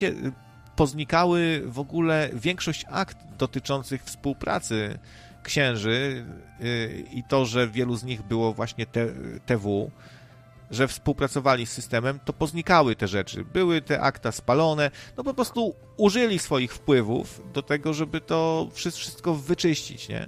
Poznikały w ogóle większość akt dotyczących współpracy księży i to, że wielu z nich było właśnie TW, że współpracowali z systemem, to poznikały te rzeczy. Były te akta spalone, no po prostu użyli swoich wpływów do tego, żeby to wszystko wyczyścić, nie?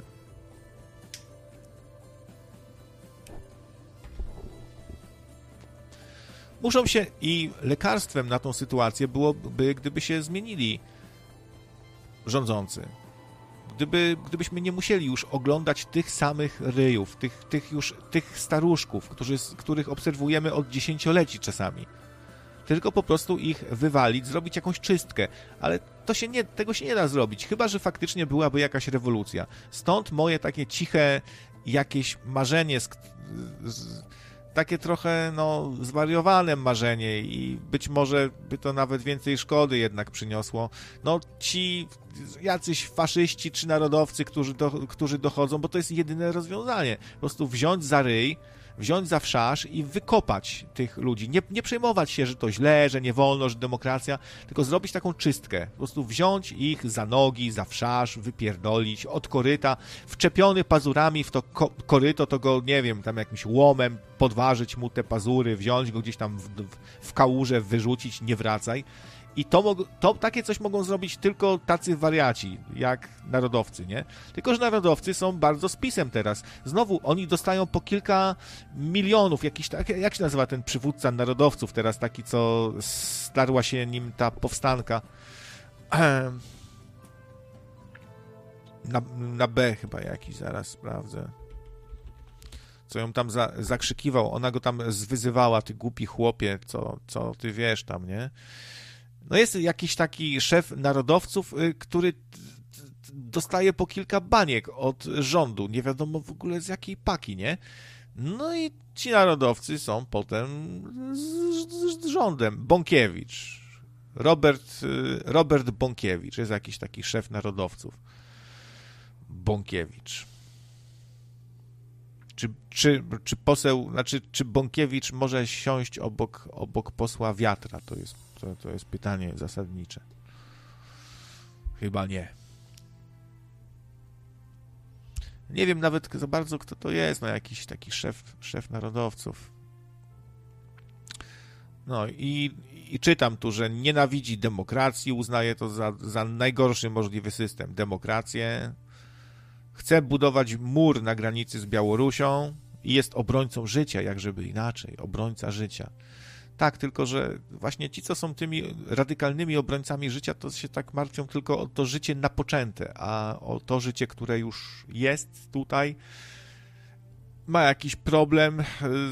Muszą się i lekarstwem na tą sytuację byłoby, gdyby się zmienili rządzący. Gdybyśmy nie musieli już oglądać tych samych ryjów, tych staruszków, których obserwujemy od dziesięcioleci czasami. Tylko po prostu ich wywalić, zrobić jakąś czystkę. Ale tego się nie da zrobić, chyba że faktycznie byłaby jakaś rewolucja. Stąd moje takie ciche jakieś marzenie, takie trochę zwariowane marzenie i być może by to nawet więcej szkody jednak przyniosło. Ci jacyś faszyści czy narodowcy, którzy dochodzą, bo to jest jedyne rozwiązanie. Po prostu wziąć za ryj, wziąć za wszasz i wykopać tych ludzi. Nie przejmować się, że to źle, że nie wolno, że demokracja, tylko zrobić taką czystkę. Po prostu wziąć ich za nogi, za wszasz, wypierdolić od koryta, wczepiony pazurami w to koryto, to go, nie wiem, tam jakimś łomem podważyć mu te pazury, wziąć go gdzieś tam w kałużę, wyrzucić, nie wracaj. I takie coś mogą zrobić tylko tacy wariaci, jak narodowcy, nie? Tylko że narodowcy są bardzo z PiS-em teraz. Znowu, oni dostają po kilka milionów, jak się nazywa ten przywódca narodowców teraz, taki, co starła się nim ta powstanka. Na B chyba jakiś, zaraz sprawdzę. Co ją tam zakrzykiwał, ona go tam zwyzywała, ty głupi chłopie, co ty wiesz tam, nie? Jest jakiś taki szef narodowców, który dostaje po kilka baniek od rządu. Nie wiadomo w ogóle z jakiej paki, nie? I ci narodowcy są potem z rządem. Bąkiewicz. Robert Bąkiewicz jest jakiś taki szef narodowców. Bąkiewicz. Czy Bąkiewicz może siąść obok posła Wiatra? To jest pytanie zasadnicze. Chyba nie. Nie wiem nawet za bardzo, kto to jest. Jakiś taki szef narodowców. I czytam tu, że nienawidzi demokracji, uznaje to za najgorszy możliwy system. Demokrację. Chce budować mur na granicy z Białorusią i jest obrońcą życia, jakżeby inaczej. Obrońca życia. Tak, tylko że właśnie ci, co są tymi radykalnymi obrońcami życia, to się tak martwią tylko o to życie napoczęte, a o to życie, które już jest tutaj, ma jakiś problem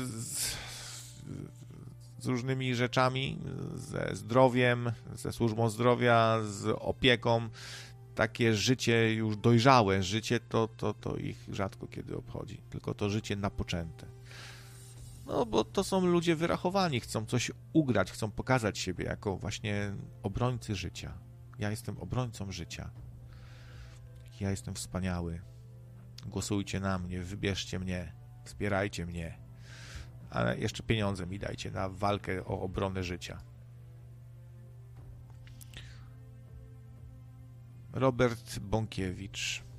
z różnymi rzeczami, ze zdrowiem, ze służbą zdrowia, z opieką. Takie życie już dojrzałe, życie to ich rzadko kiedy obchodzi, tylko to życie napoczęte. Bo to są ludzie wyrachowani, chcą coś ugrać, chcą pokazać siebie jako właśnie obrońcy życia. Ja jestem obrońcą życia. Ja jestem wspaniały. Głosujcie na mnie, wybierzcie mnie, wspierajcie mnie. Ale jeszcze pieniądze mi dajcie na walkę o obronę życia. Robert Bąkiewicz.